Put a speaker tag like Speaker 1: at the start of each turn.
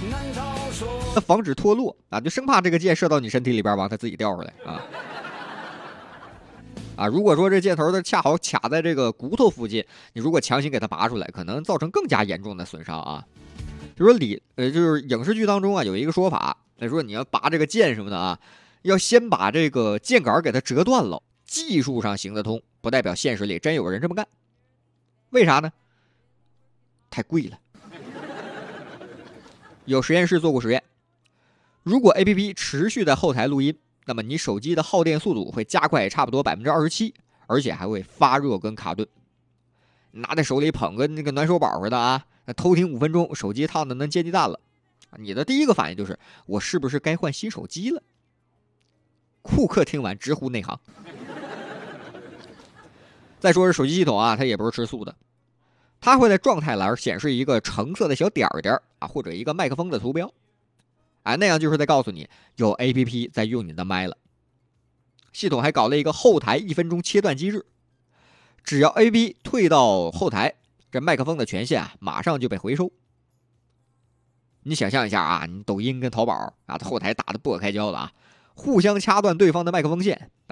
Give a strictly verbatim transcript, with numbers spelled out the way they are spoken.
Speaker 1: 防止脱落啊，就生怕这个箭射到你身体里边往它自己掉出来啊。啊，如果说这箭头它恰好卡在这个骨头附近，你如果强行给它拔出来，可能造成更加严重的损伤啊。就说理呃，就是影视剧当中啊有一个说法，他说你要拔这个剑什么的啊，要先把这个剑杆给它折断了，技术上行得通，不代表现实里真有人这么干。为啥呢？太贵了。有实验室做过实验，如果 A P P 持续在后台录音，那么你手机的耗电速度会加快差不多 百分之二十七， 而且还会发热跟卡顿。拿在手里捧个那个暖手宝似的啊，那偷听五分钟，手机烫的能煎鸡蛋了。你的第一个反应就是我是不是该换新手机了？库克听完直呼内行。再说是手机系统啊，它也不是吃素的，它会在状态栏显示一个橙色的小点点啊，或者一个麦克风的图标，哎，那样就是在告诉你有 A P P 在用你的麦了。系统还搞了一个后台一分钟切断机制，只要 A P P 退到后台，这麦克风的权限啊马上就被回收。你想象一下啊，你抖音跟淘宝啊，它后台打的不可开交的啊，互相掐断对方的麦克风线。